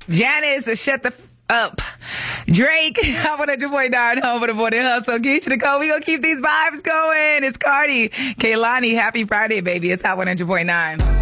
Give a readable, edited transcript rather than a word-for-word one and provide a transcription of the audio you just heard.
Janice, shut the up. Drake, Hot 100.9, home of the morning hustle. Keisha Nicole, we gonna keep these vibes going. It's Cardi. Kaylani, happy Friday, baby. It's Hot 100.9.